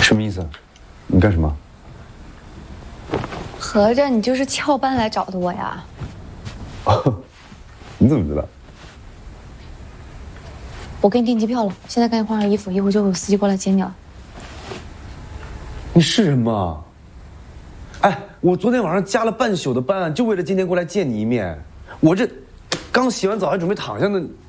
什么意思？你干什么？ 合着你就是翘班来找的我呀？ 哦，你怎么知道？ 我给你订机票了，现在赶紧换上衣服，一会儿就有司机过来接你了。 你是人吗？哎，我昨天晚上加了半宿的班，就为了今天过来见你一面。我这刚洗完澡还准备躺下呢，